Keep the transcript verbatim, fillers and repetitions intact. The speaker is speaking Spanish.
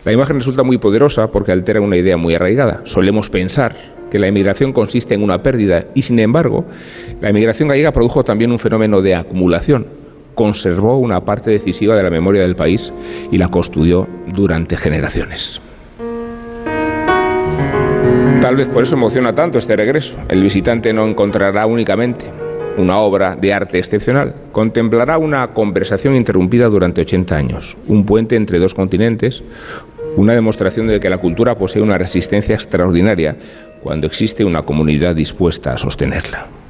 La imagen resulta muy poderosa porque altera una idea muy arraigada. Solemos pensar que la emigración consiste en una pérdida y, sin embargo, la emigración gallega produjo también un fenómeno de acumulación. Conservó una parte decisiva de la memoria del país y la construyó durante generaciones. Tal vez por eso emociona tanto este regreso. El visitante no encontrará únicamente una obra de arte excepcional, contemplará una conversación interrumpida durante ochenta años, un puente entre dos continentes, una demostración de que la cultura posee una resistencia extraordinaria cuando existe una comunidad dispuesta a sostenerla.